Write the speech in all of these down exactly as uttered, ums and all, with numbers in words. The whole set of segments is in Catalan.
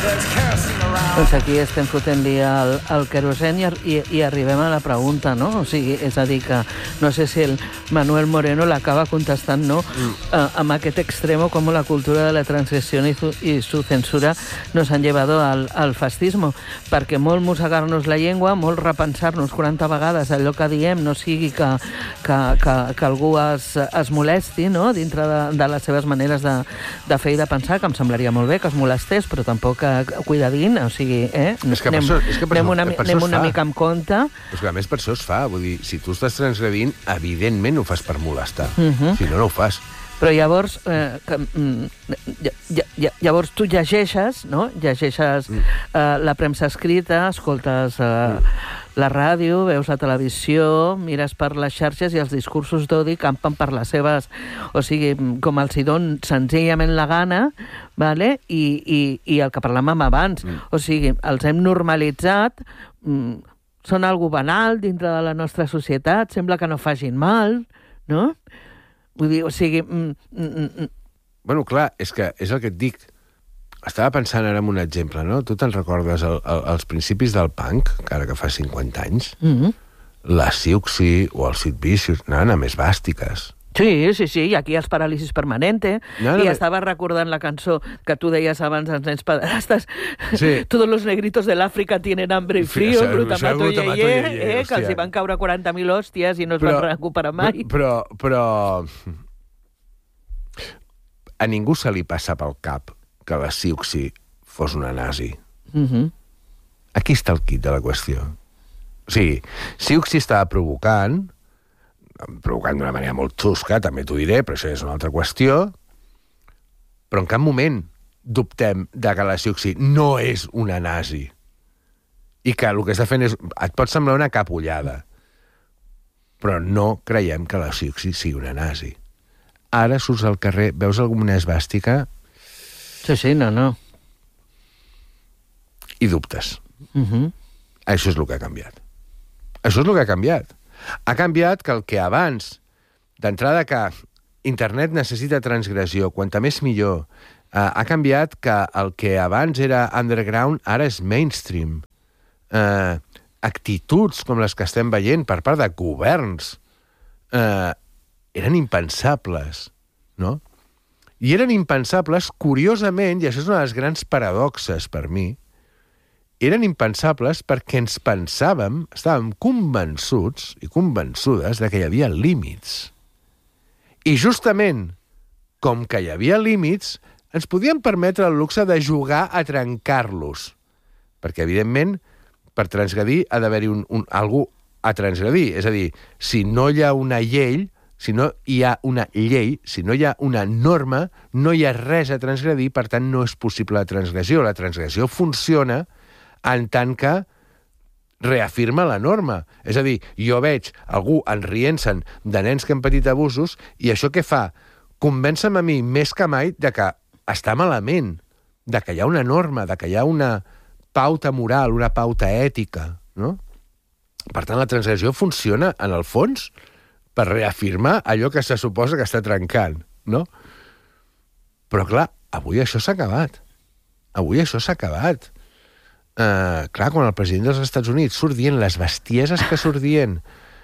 Doncs aquí estem fotent-li el, el querosèn i, i, i arribem a la pregunta, no? O sigui, és a dir que no sé si el Manuel Moreno l'acaba contestant, no? Mm. Eh, amb aquest extremo com la cultura de la transgresión y su, y su censura nos han llevado al, al fascismo, perquè molt mossegar-nos la llengua, molt repensar-nos quaranta vegades allò que diem, no sigui que, que, que, que algú es, es molesti, no? Dintre de, de les seves maneres de, de fer i de pensar, que em semblaria molt bé que es molestés, però tampoc eh, cuidadín, o sigui, Eh? És que per anem, això, és que per anem una, per anem una mica amb compte. És que a més per això es fa. Vull dir, si tu estàs transgredint, evidentment ho fas per molestar. Uh -huh. Si no, no ho fas. Però llavors, eh, que, mm, ja, ja, llavors tu llegeixes, no? Llegeixes mm. eh, la premsa escrita, escoltes eh, mm. la ràdio, veus la televisió, mires per les xarxes i els discursos d'odi campen per les seves... O sigui, com els hi don senzillament la gana, vale? I, i, i el que parlàvem abans. Mm. O sigui, els hem normalitzat, mm, són algo banal dintre de la nostra societat, sembla que no facin mal, no? Vull dir, o sigui... Mm, mm, mm. Bueno, clar, és que és el que et dic. Estava pensant ara en un exemple, no? Tu te'n recordes el, el, els principis del punk, que ara que fa cinquanta anys? Mm -hmm. La Siouxsie o el Sid Vicious anaven a més bàstiques. Sí, sí, sí, i aquí els paràlisis permanente. No, no, I no. estava recordant la cançó que tu deies abans als nens pederastes. Sí. Todos los negritos de l'Àfrica tienen hambre y frío, Sí, brutamato i brutamato yeye, i yeye, eh, que els hi van caure quaranta mil hòsties i no es però, van recuperar mai. Però, però... A ningú se li passa pel cap que la Siouxsie fos una nazi. Uh -huh. Aquí està el quid de la qüestió. O sigui, Siouxsie estava provocant, provocant d'una manera molt xusca, també t'ho diré, però això és una altra qüestió, però en cap moment dubtem de que la Siouxsie no és una nazi. I que el que està fent és... Et pot semblar una capullada, però no creiem que la Siouxsie sigui una nazi. Ara surts al carrer, veus alguna esvàstica... Sí, sí, no, no. I dubtes. Uh -huh. Això és el que ha canviat. Això és el que ha canviat. Ha canviat que el que abans, d'entrada que internet necessita transgressió, quanta més millor, eh, ha canviat que el que abans era underground ara és mainstream. Eh, actituds com les que estem veient per part de governs eh, eren impensables, no? I eren impensables, curiosament, i això és una de les grans paradoxes per mi, eren impensables perquè ens pensàvem, estàvem convençuts i convençudes de que hi havia límits. I justament, com que hi havia límits, ens podíem permetre el luxe de jugar a trencar-los. Perquè, evidentment, per transgredir ha d'haver-hi un, un, algú a transgredir. És a dir, si no hi ha una llei, si no hi ha una llei, si no hi ha una norma, no hi ha res a transgredir, per tant, no és possible la transgressió. La transgressió funciona en tant que reafirma la norma. És a dir, jo veig algú enrient-se'n de nens que han patit abusos i això què fa? Convèncer-me a mi més que mai de que està malament, de que hi ha una norma, de que hi ha una pauta moral, una pauta ètica, no? Per tant, la transgressió funciona, en el fons, per reafirmar allò que se suposa que està trencant, no? Però, clar, avui això s'ha acabat. Avui això s'ha acabat. Uh, clar, quan el president dels Estats Units surt dient les bestieses que surt dient,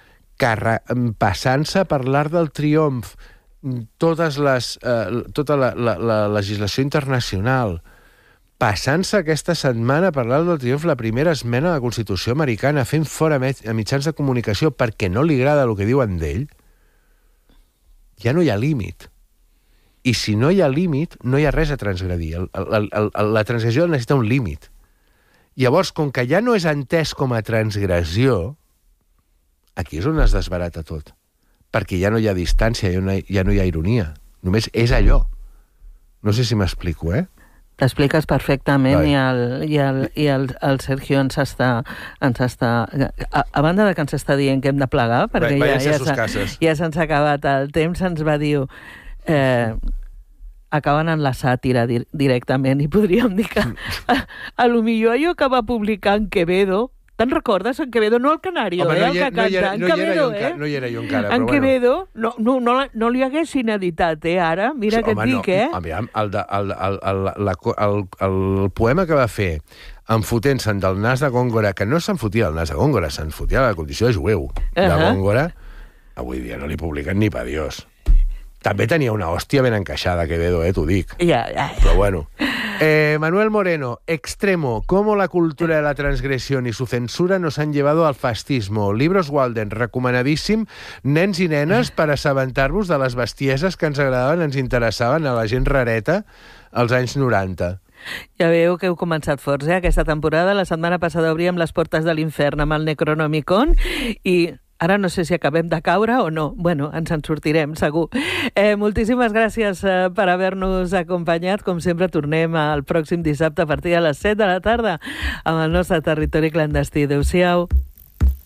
passant-se per l'Arc del Triomf, totes les, uh, tota la, la, la legislació internacional, passant-se aquesta setmana per l'Arc del Triomf la primera esmena de la Constitució americana, fent fora a mitjans de comunicació perquè no li agrada el que diuen d'ell, ja no hi ha límit. I si no hi ha límit, no hi ha res a transgredir. El, el, el, el, la transgressió necessita un límit. Llavors, com que ja no és entès com a transgressió, aquí és on es desbarata tot. Perquè ja no hi ha distància, ja no hi ha, ja no hi ha ironia. Només és allò. No sé si m'explico, eh? T'expliques perfectament i, el, i, el, i el, el Sergio ens està... Ens està a, a banda de que ens està dient que hem de plegar, perquè Va, ja, ja, ja se'ns ha acabat el temps, ens va dir... Eh, acaben en la sàtira dir directament i podríem dir que a, a lo millor allò que va publicar en Quevedo Te'n recordes, en Quevedo? No el Canario, Home, eh, no el hi, que no hi, canta. era, En no, hi era Quevedo, jo encara, eh? no hi era jo encara, En però Quevedo, bueno. no, no, no, no li haguessin editat, eh, ara? Mira què et dic, no, eh? Aviam, el, de, el, el, el, la, el, el poema que va fer enfotent-se'n del nas de Góngora, que no se'n fotia el nas de Góngora, se'n fotia la condició de jueu de Uh-huh. Góngora, avui dia no li publiquen ni pa Dios. També tenia una hòstia ben encaixada, Quevedo, eh, t'ho dic. Ja, ja, ja. Pero bueno. Eh, Manuel Moreno, extremo, cómo la cultura de la transgresión y su censura nos han llevado al fascismo. Libros Walden, recomanadíssim, nens i nenes, per assabentar-vos de les bestieses que ens agradaven, ens interessaven a la gent rareta als anys noranta. Ja veieu que heu començat forts, eh, aquesta temporada. La setmana passada obríem les portes de l'infern amb el Necronomicon i ara no sé si acabem de caure o no. Bueno, ens en sortirem, segur. Eh, moltíssimes gràcies eh, per haver-nos acompanyat. Com sempre, tornem el pròxim dissabte a partir de les set de la tarda amb el nostre territori clandestí. Adéu-siau.